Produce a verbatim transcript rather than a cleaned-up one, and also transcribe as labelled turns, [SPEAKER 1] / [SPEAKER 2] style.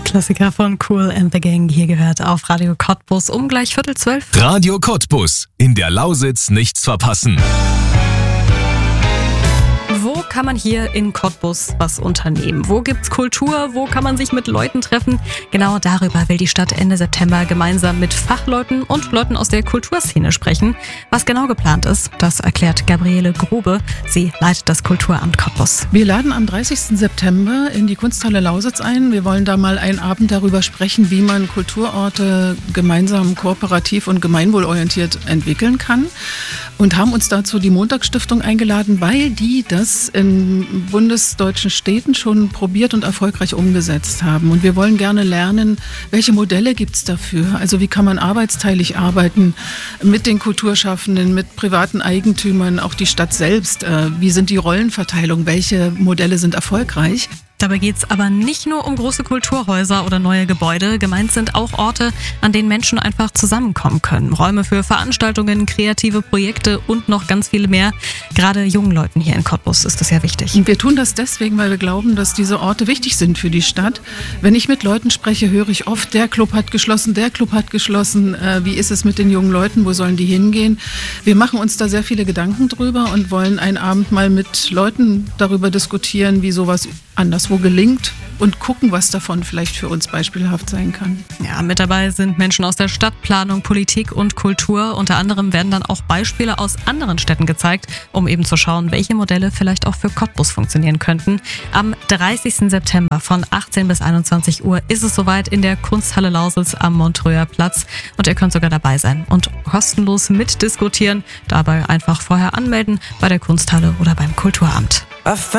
[SPEAKER 1] Klassiker von Kool and the Gang hier gehört auf Radio Cottbus um gleich Viertel zwölf.
[SPEAKER 2] Radio Cottbus. In der Lausitz nichts verpassen.
[SPEAKER 1] Wo kann man hier in Cottbus was unternehmen? Wo gibt's Kultur? Wo kann man sich mit Leuten treffen? Genau darüber will die Stadt Ende September gemeinsam mit Fachleuten und Leuten aus der Kulturszene sprechen. Was genau geplant ist, das erklärt Gabriele Grube. Sie leitet das Kulturamt Cottbus.
[SPEAKER 3] Wir laden am dreißigsten September in die Kunsthalle Lausitz ein. Wir wollen da mal einen Abend darüber sprechen, wie man Kulturorte gemeinsam kooperativ und gemeinwohlorientiert entwickeln kann. Und haben uns dazu die Montagsstiftung eingeladen, weil die das in bundesdeutschen Städten schon probiert und erfolgreich umgesetzt haben. Und wir wollen gerne lernen, welche Modelle gibt es dafür? Also wie kann man arbeitsteilig arbeiten mit den Kulturschaffenden, mit privaten Eigentümern, auch die Stadt selbst? Wie sind die Rollenverteilungen? Welche Modelle sind erfolgreich?
[SPEAKER 1] Dabei geht es aber nicht nur um große Kulturhäuser oder neue Gebäude. Gemeint sind auch Orte, an denen Menschen einfach zusammenkommen können. Räume für Veranstaltungen, kreative Projekte und noch ganz viele mehr. Gerade jungen Leuten hier in Cottbus ist das ja wichtig.
[SPEAKER 3] Und wir tun das deswegen, weil wir glauben, dass diese Orte wichtig sind für die Stadt. Wenn ich mit Leuten spreche, höre ich oft, der Club hat geschlossen, der Club hat geschlossen. Äh, wie ist es mit den jungen Leuten? Wo sollen die hingehen? Wir machen uns da sehr viele Gedanken drüber und wollen einen Abend mal mit Leuten darüber diskutieren, wie sowas anderswo gelingt und gucken, was davon vielleicht für uns beispielhaft sein kann.
[SPEAKER 1] Ja, mit dabei sind Menschen aus der Stadtplanung, Politik und Kultur. Unter anderem werden dann auch Beispiele aus anderen Städten gezeigt, um eben zu schauen, welche Modelle vielleicht auch für Cottbus funktionieren könnten. Am dreißigsten September von achtzehn bis einundzwanzig Uhr ist es soweit in der Kunsthalle Lausitz am Montreuer Platz und ihr könnt sogar dabei sein und kostenlos mitdiskutieren. Dabei einfach vorher anmelden bei der Kunsthalle oder beim Kulturamt.